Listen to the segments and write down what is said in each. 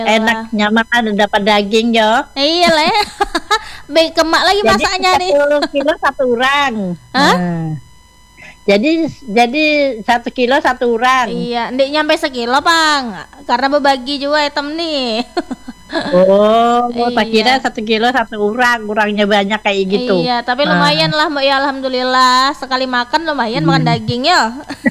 Enaknya makan dapat daging yo. Iya lah ya. Baik kemak lagi Jadi masaknya nih. 1 kilo 1 orang. Hah? Nah, jadi 1 kilo 1 orang. Iya, ndik nyampe sekilo, Bang. Karena berbagi juga item nih. Oh, tak kira Iya. 1 kilo 1 orang, kurangnya banyak kayak gitu. Iya, tapi Nah, lumayan lah Mbak ya, alhamdulillah. Sekali makan lumayan makan daging ya.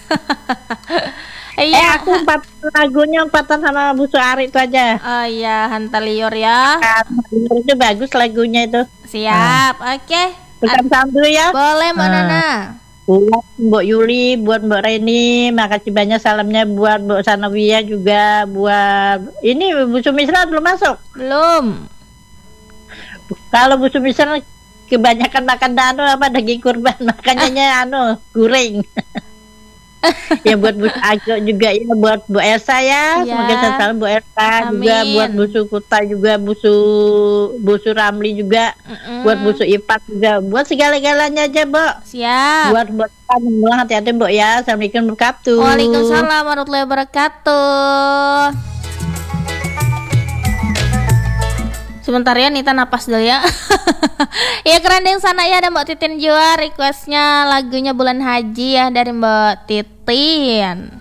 Iya. aku lagunya empatan sama Bu Suari itu aja. Oh iya, hantar liur ya. Itu bagus lagunya itu. Siap. Oke. Bukan salam dulu ya. Boleh Mbak Ah. Nana. Buat Mbak Yuli, buat Mbak Reni, makasih banyak salamnya buat Mbak Sanawiyah juga, buat ini Bu Sumisra belum masuk. Belum. Kalau Bu Sumisra kebanyakan makan daging kurban, makanya goreng. Ya buat Bu Agok juga ya, buat Bu Elsa ya, Iya. semoga salam Bu Elsa juga, Amin. buat Bu Sukuta juga, Bu Su Ramli juga, buat Bu Su Ipat juga, buat segala-galanya aja, Mbak. Siap. Buat kamu hati-hati Mbak ya. Assalamualaikum warahmatullahi wabarakatuh. Waalaikumsalam warahmatullahi wabarakatuh. Sebentar ya, Nita napas dulu ya. Ya keren deh sana ya, ada Mbak Titin juga requestnya lagunya Bulan Haji ya dari Mbak Titin.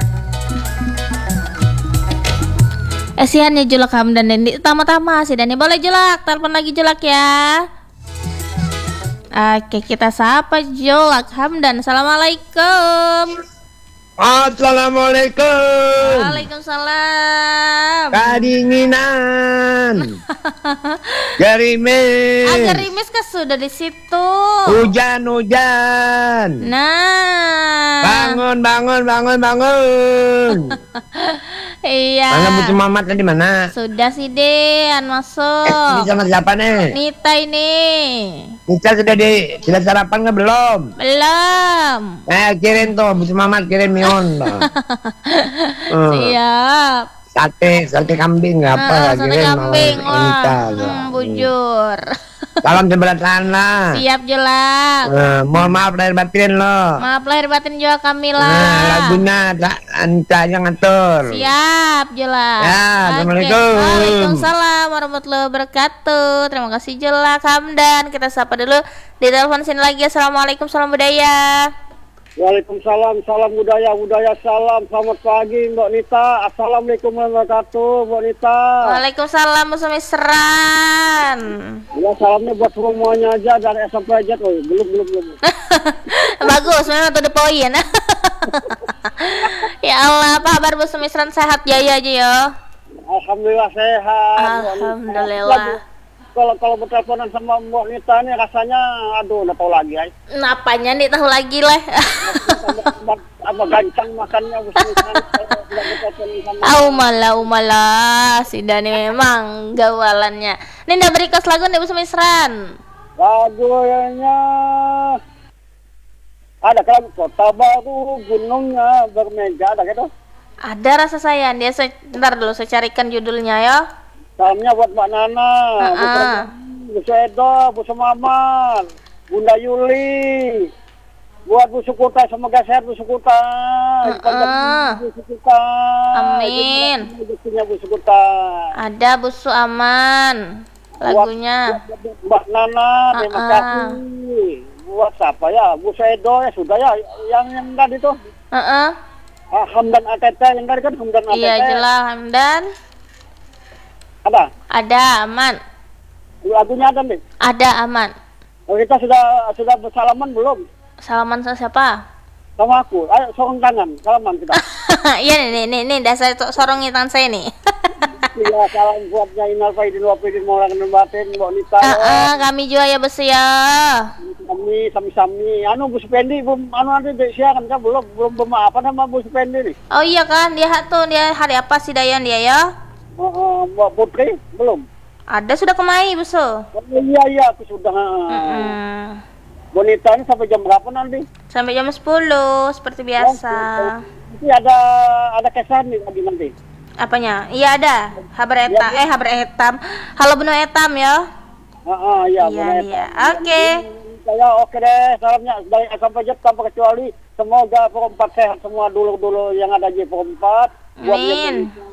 Esian ya Julak Hamdan dan tama-tama sih Dani, boleh Julak, telepon lagi Julak ya. Oke, kita sapa Julak Hamdan. Assalamualaikum. Assalamualaikum. Waalaikumsalam. Kadinginan. Gerimis. Gerimis kan sudah di situ. Hujan. Nah. Bangun. Iya. Mana Bu Mamat tadi mana? Sudah sih Den masuk. Ini sama siapa nih? Nita ini. Nita sudah sarapan nggak belum? Belum. Kirim tuh Bu Mamat, kirim mion. Siap. Sate kambing nggak apa? Sate Kirim kambing. sama Nita. Bujur. Salam sebelah sana. Siap Jelak. Mohon maaf lahir batin lo. Maaf lahir batin juga Kamila. Lagunya Anca yang ngatur. Siap Jelak. Ya, Assalamualaikum. Waalaikumsalam warahmatullahi wabarakatuh. Terima kasih Jelak Hamdan. Kita sapa dulu di telepon sini lagi. Assalamualaikum, salam budaya. Waalaikumsalam, salam budaya, salam. Selamat pagi Mbak Nita. Assalamualaikum warahmatullahi wabarakatuh, Mbak Nita. Waalaikumsalam Musumisran. Ya, salamnya buat semuanya aja dari SMP aja. Oh, belum. Bagus, memang to the point. Ya Allah, apa kabar Musumisran, sehat jaya aja ya. Alhamdulillah sehat. Alhamdulillah. Kalau berteleponan sama Mbak Nita nih rasanya aduh udah tahu lagi ya. Apanya nih tahu lagi lah. Apa gancang makannya Umala si Dani memang gawalannya. Ini udah berikas lagu nih Bu Sumisran. Lagunya ada kan kota baru gunungnya bermega ada gitu. Ada rasa sayang dia. Bentar dulu saya carikan judulnya ya. Salamnya buat Mbak Nana, Bu Sedo, Bu Semaman, Bunda Yuli, buat Bu Sukuta, semoga sehat Bu Sukuta, Bu Sukuta, amin. Bu Sukuta. Ada Bu Aman lagunya. Buat Mbak Nana, terima kasih. Buat siapa ya? Bu Sedo ya sudah ya, yang tadi tuh. Hamdan ATT yang tadi kan Hamdan ATT. Iya jelas Hamdan. Ada aman. Lagunya ada nih. Ada aman. Kita sudah bersalaman belum? Salaman sama siapa? Sama aku. Ayo sorong tangan, salaman kita. Iya nih dasar sorongin tangan saya nih. Iya, salam buatnya Inal Faidin Wafidin Maulang Batin, Mbak Nita. Kami juga ya besi ya. Kami sami-sami. Bu Supendi nanti siaran kan belum bermaafan sama Bu Supendi nih. Oh iya kan dia hari apa sih Dayan dia ya? Mbak Putri belum. Ada sudah kemai Buso. Iya aku sudah. Bonita ini sampai jam berapa nanti? Sampai jam 10 seperti biasa. Nanti ada kesan nih nanti. Apanya? Iya ada. Habar etam. Halo Beno Etam ya. Iya. Oke. Saya oke deh. Salamnya dari sampai jet tanpa kecuali. Semoga perempat sehat semua dulu yang ada di perempat. Amin.